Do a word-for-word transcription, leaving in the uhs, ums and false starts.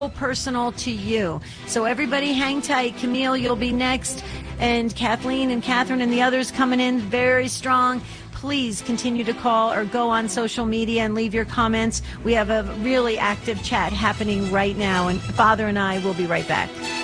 personal to you. So everybody hang tight. Camille, you'll be next. And Kathleen and Catherine and the others coming in very strong. Please continue to call or go on social media and leave your comments. We have a really active chat happening right now. And Father and I will be right back.